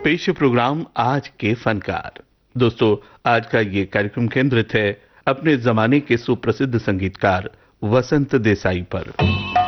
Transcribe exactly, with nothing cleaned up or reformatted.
पेश है प्रोग्राम आज के फनकार। दोस्तों, आज का ये कार्यक्रम केंद्रित है अपने जमाने के सुप्रसिद्ध संगीतकार वसंत देसाई पर।